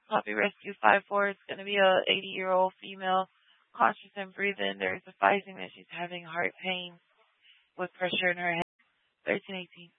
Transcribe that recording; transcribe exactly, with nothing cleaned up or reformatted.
Puppy Rescue five four. It's going to be a eighty-year-old female, conscious and breathing. There's advising that she's having heart pain with pressure in her head. thirteen eighteen.